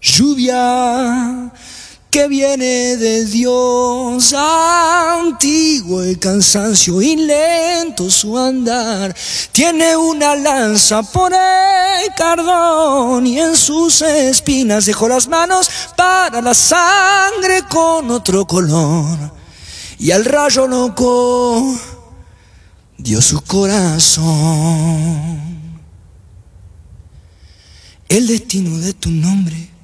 Lluvia que viene de Dios, antiguo el cansancio y lento su andar. Tiene una lanza por el cardón y en sus espinas dejó las manos para la sangre con otro color. Y al rayo loco dio su corazón. El destino de tu nombre